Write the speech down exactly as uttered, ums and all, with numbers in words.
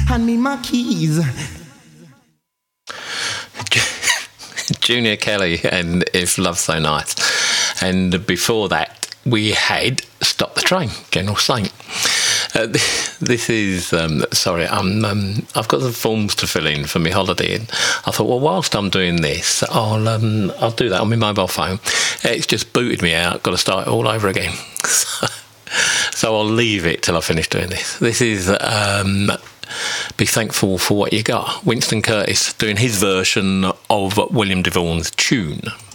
Hand me my keys. Junior Kelly and If Love's So Nice. And before that, we had Stop the Train, General Saint. Uh, this is, um, sorry, I'm, um, I've got some forms to fill in for my holiday. And I thought, well, whilst I'm doing this, I'll um, I'll do that on my mobile phone. It's just booted me out, got to start it all over again. So, so I'll leave it till I finish doing this. This is um, Be Thankful for What You Got. Winston Curtis doing his version of William DeVaughn's tune.